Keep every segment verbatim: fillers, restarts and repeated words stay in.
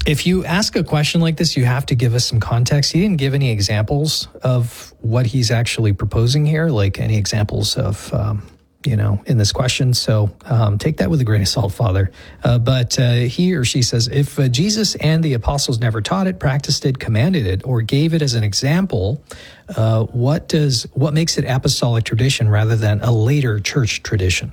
If you ask a question like this, you have to give us some context. He didn't give any examples of what he's actually proposing here, like any examples of, um, you know, in this question. So um, take that with a grain of salt, Father. Uh, but uh, he or she says, if uh, Jesus and the apostles never taught it, practiced it, commanded it, or gave it as an example, uh, what does what makes it apostolic tradition rather than a later church tradition?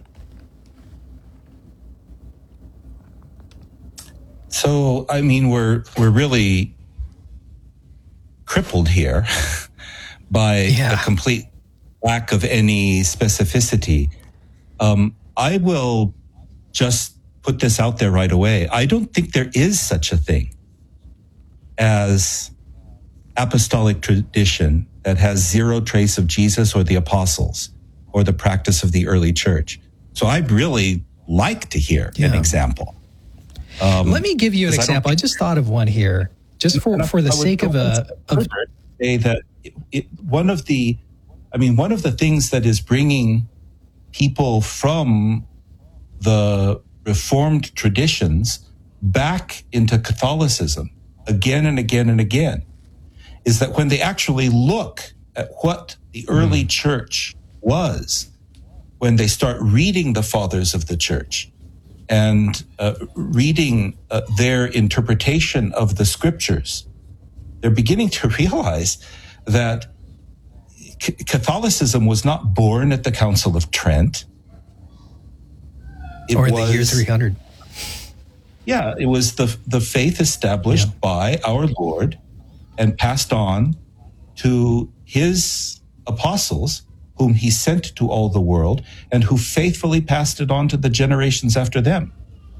So, I mean, we're we're really crippled here by yeah. the complete lack of any specificity. Um, I will just put this out there right away. I don't think there is such a thing as apostolic tradition that has zero trace of Jesus or the apostles or the practice of the early church. So I'd really like to hear yeah. an example. Um, Let me give you an example. I, I just thought of one here, just for, for the sake of a... Of, say that it, it, one of the, I mean, one of the things that is bringing people from the Reformed traditions back into Catholicism again and again and again is that when they actually look at what the early mm. church was, when they start reading the fathers of the church and uh, reading uh, their interpretation of the scriptures, they're beginning to realize that C- Catholicism was not born at the Council of Trent. It or in was, the year three hundred. Yeah, it was the, the faith established yeah. by our Lord and passed on to his apostles, whom he sent to all the world, and who faithfully passed it on to the generations after them.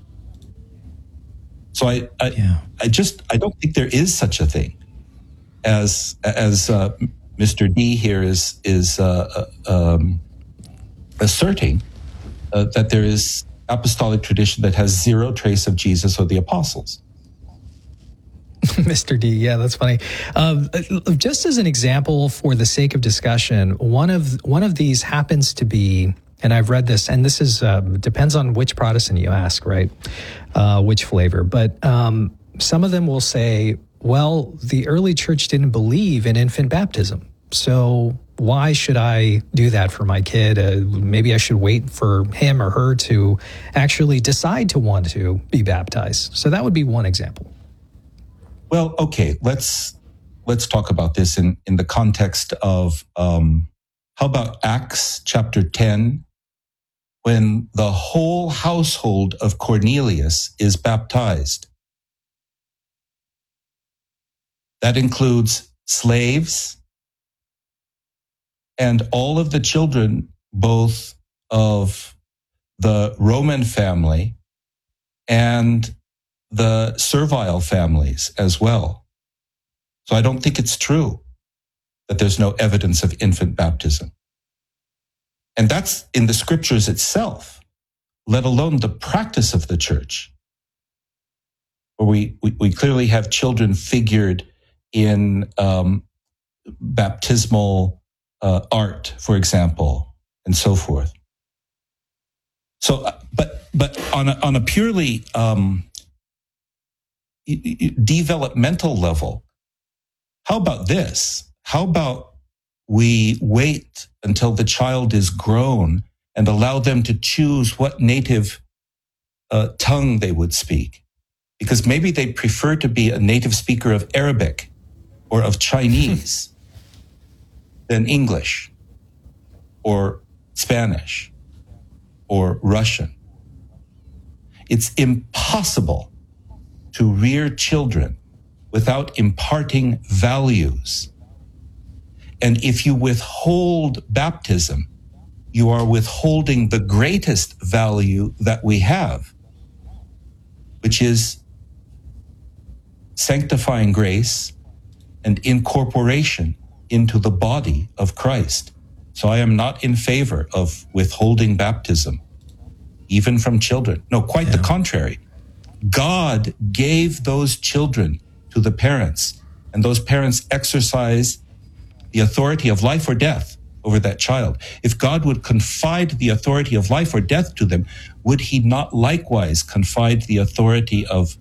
So I, I, yeah. I just, I don't think there is such a thing as, as uh, Mister D here is is uh, um, asserting uh, that there is apostolic tradition that has zero trace of Jesus or the apostles. Mister D, yeah, that's funny. Um, just as an example, for the sake of discussion, one of one of these happens to be, and I've read this, and this is uh, depends on which Protestant you ask, right? Uh, which flavor, but um, some of them will say, well, the early church didn't believe in infant baptism, so why should I do that for my kid? Uh, maybe I should wait for him or her to actually decide to want to be baptized. So that would be one example. Well, okay, let's let's talk about this in, in the context of um, how about Acts chapter ten, when the whole household of Cornelius is baptized. That includes slaves and all of the children, both of the Roman family and the servile families as well. So I don't think it's true that there's no evidence of infant baptism. And that's in the scriptures itself, let alone the practice of the church, where we, we, we clearly have children figured in um, baptismal uh, art, for example, and so forth. So, but but on a, on a purely um, developmental level, how about this? How about we wait until the child is grown and allow them to choose what native uh, tongue they would speak? Because maybe they prefer to be a native speaker of Arabic or of Chinese than English or Spanish or Russian. It's impossible to rear children without imparting values. And if you withhold baptism, you are withholding the greatest value that we have, which is sanctifying grace and incorporation into the body of Christ. So I am not in favor of withholding baptism, even from children. No, quite yeah. the contrary. God gave those children to the parents, and those parents exercise the authority of life or death over that child. If God would confide the authority of life or death to them, would he not likewise confide the authority of